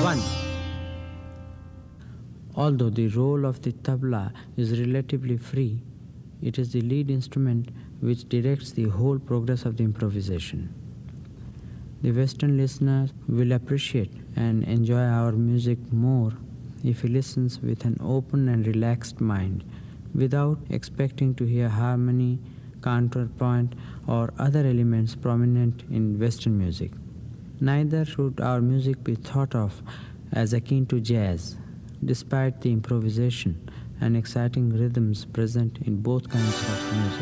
1. Although the role of the tabla is relatively free, it is the lead instrument which directs the whole progress of the improvisation. The Western listener will appreciate and enjoy our music more if he listens with an open and relaxed mind, without expecting to hear harmony, counterpoint, or other elements prominent in Western music. Neither should our music be thought of as akin to jazz, despite the improvisation and exciting rhythms present in both kinds of music.